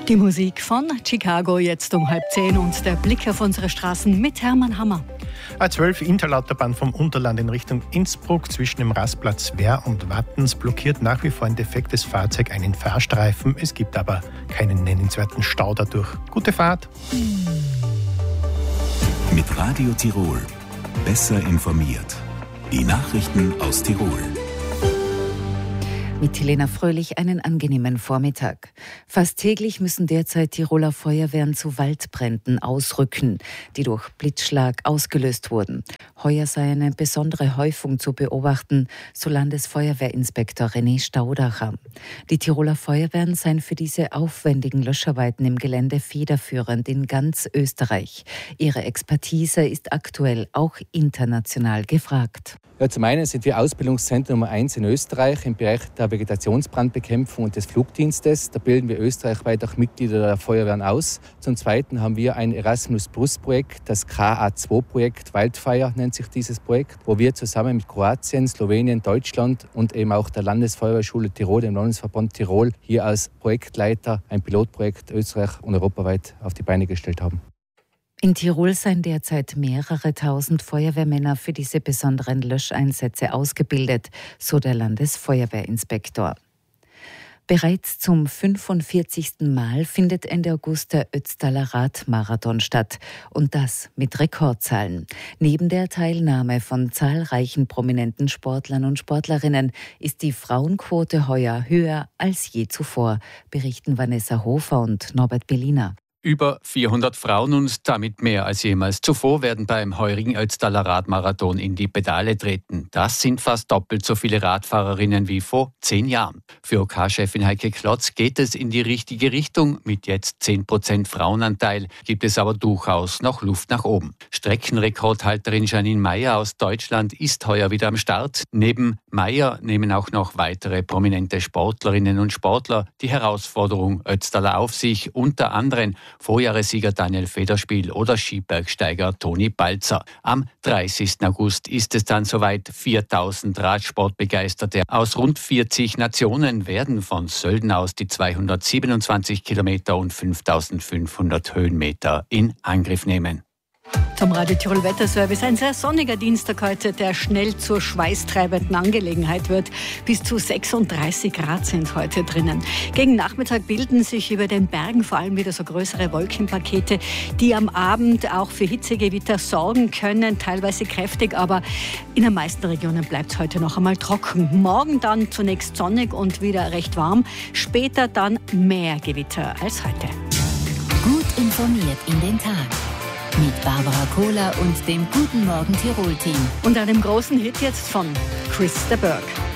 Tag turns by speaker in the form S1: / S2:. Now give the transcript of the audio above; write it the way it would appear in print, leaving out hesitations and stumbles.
S1: Die Musik von Chicago jetzt um 9:30 und der Blick auf unsere Straßen mit Hermann Hammer.
S2: A12 Interlautobahn vom Unterland in Richtung Innsbruck zwischen dem Rastplatz Wehr und Wattens blockiert nach wie vor ein defektes Fahrzeug einen Fahrstreifen. Es gibt aber keinen nennenswerten Stau dadurch. Gute Fahrt.
S3: Mit Radio Tirol. Besser informiert. Die Nachrichten aus Tirol.
S4: Mit Helena Fröhlich einen angenehmen Vormittag. Fast täglich müssen derzeit Tiroler Feuerwehren zu Waldbränden ausrücken, die durch Blitzschlag ausgelöst wurden. Heuer sei eine besondere Häufung zu beobachten, so Landesfeuerwehrinspektor René Staudacher. Die Tiroler Feuerwehren seien für diese aufwendigen Löscharbeiten im Gelände federführend in ganz Österreich. Ihre Expertise ist aktuell auch international gefragt.
S5: Ja, zum einen sind wir Ausbildungszentrum Nummer 1 in Österreich im Bereich der Vegetationsbrandbekämpfung und des Flugdienstes. Da bilden wir österreichweit auch Mitglieder der Feuerwehren aus. Zum Zweiten haben wir ein Erasmus-Plus-Projekt, das KA2-Projekt, Wildfire nennt sich dieses Projekt, wo wir zusammen mit Kroatien, Slowenien, Deutschland und eben auch der Landesfeuerwehrschule Tirol, dem Landesverband Tirol, hier als Projektleiter ein Pilotprojekt Österreich und europaweit auf die Beine gestellt haben.
S4: In Tirol seien derzeit mehrere tausend Feuerwehrmänner für diese besonderen Löscheinsätze ausgebildet, so der Landesfeuerwehrinspektor. Bereits zum 45. Mal findet Ende August der Ötztaler Radmarathon statt. Und das mit Rekordzahlen. Neben der Teilnahme von zahlreichen prominenten Sportlern und Sportlerinnen ist die Frauenquote heuer höher als je zuvor, berichten Vanessa Hofer und Norbert Berliner.
S6: Über 400 Frauen und damit mehr als jemals zuvor werden beim heurigen Ötztaler Radmarathon in die Pedale treten. Das sind fast doppelt so viele Radfahrerinnen wie vor 10 Jahren. Für OK-Chefin Heike Klotz geht es in die richtige Richtung. Mit jetzt 10% Frauenanteil gibt es aber durchaus noch Luft nach oben. Streckenrekordhalterin Janine Meyer aus Deutschland ist heuer wieder am Start. Neben Meyer nehmen auch noch weitere prominente Sportlerinnen und Sportler die Herausforderung Ötztaler auf sich, unter anderem Vorjahressieger Daniel Federspiel oder Skibergsteiger Toni Balzer. Am 30. August ist es dann soweit. 4000 Radsportbegeisterte aus rund 40 Nationen werden von Sölden aus die 227 Kilometer und 5500 Höhenmeter in Angriff nehmen.
S1: Zum Radio Tirol Wetterservice. Ein sehr sonniger Dienstag heute, der schnell zur schweißtreibenden Angelegenheit wird. Bis zu 36 Grad sind heute drinnen. Gegen Nachmittag bilden sich über den Bergen vor allem wieder so größere Wolkenpakete, die am Abend auch für Hitzegewitter sorgen können, teilweise kräftig, aber in den meisten Regionen bleibt es heute noch einmal trocken. Morgen dann zunächst sonnig und wieder recht warm, später dann mehr Gewitter als heute.
S7: Gut informiert in den Tag. Mit Barbara Kohler und dem Guten Morgen Tirol-Team.
S1: Und einem großen Hit jetzt von Chris de Burgh.